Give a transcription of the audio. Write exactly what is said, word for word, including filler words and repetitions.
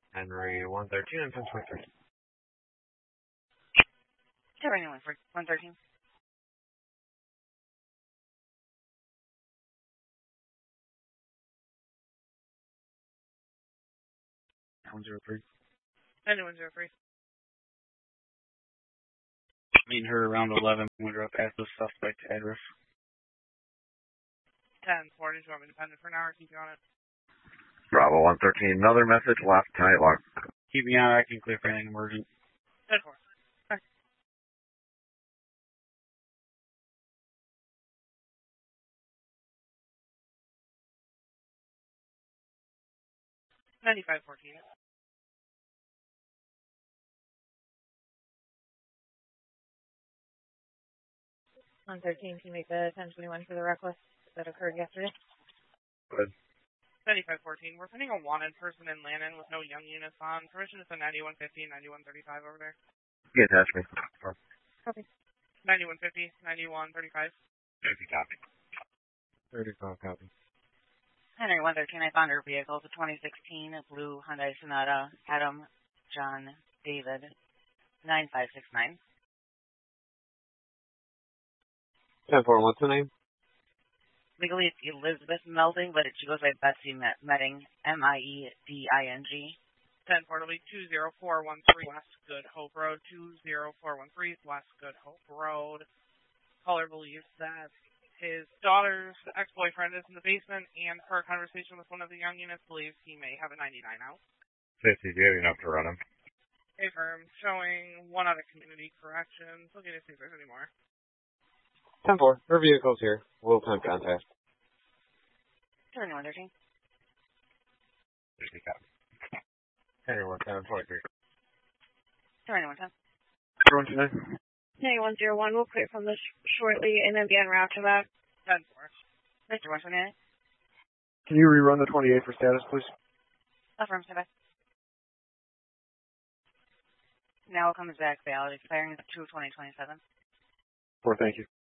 Henry one thirteen and ten twenty-three. Henry one thirteen. one zero three. Henry one zero three. Meeting her around eleven. We'll drop past the suspect address. ten forty, do you want me to pen it for an hour? Keep you on it. Bravo one thirteen, another message left, tight lock. Keep me on, I can clear for anything emergent. ten four. ninety-five fourteen. one thirteen, can you make the ten twenty-one for the reckless that occurred yesterday? Good. ninety-five fourteen. We're sending a wanted person in Lannon with no young units on. Permission to send ninety-one fifty, ninety-one thirty-five over there. You can attach me. Copy. ninety-one fifty, ninety-one thirty-five. thirty copy. thirty-five copy. Henry one thirteen, I found her vehicle. It's a twenty sixteen blue Hyundai Sonata, Adam, John, David, nine five six nine. ten four, what's the name? Legally, it's Elizabeth Melding, but it, she goes by Betsy Medding, M I E D I N G. ten four, it'll be two zero four one three West Good Hope Road, two zero four one three West Good Hope Road. Caller believes that his daughter's ex-boyfriend is in the basement, and per conversation with one of the young units, believes he may have a ninety-nine out. fifty, do you have enough to run him? Affirm, showing one out of community corrections. Looking to see if there's any more. ten four, her vehicle's here. We'll time contact. Henry one thirteen. thirty copy. Henry one ten, twenty-three. Henry one ten. Everyone today? Henry one zero one, we'll clear from this shortly and then be en route to that. ten four. Mister one twenty-eight. Can you rerun the twenty-eight for status, please? Affirm, stand by. Now comes back valid, expiring two twenty twenty-seven. Four, thank you.